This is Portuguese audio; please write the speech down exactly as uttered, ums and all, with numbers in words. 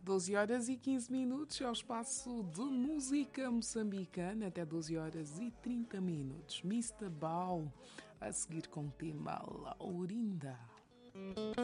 doze horas e quinze minutos é o espaço de música moçambicana até doze horas e trinta minutos. mister Bau a seguir com o tema Laurinda.